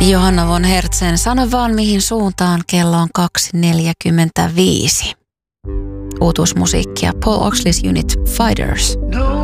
Johanna von Hertzen, sano vaan mihin suuntaan, kello on 2.45. Uutuusmusiikkia Paul Oxley's Unit Fighters. No